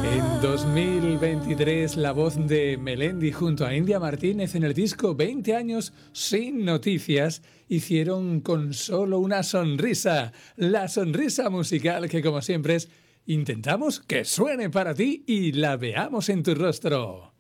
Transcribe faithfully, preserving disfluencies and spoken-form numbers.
En dos mil veintitrés, la voz de Melendi junto a India Martínez en el disco veinte años sin noticias hicieron con solo una sonrisa, la sonrisa musical que como siempre es, intentamos que suene para ti y la veamos en tu rostro.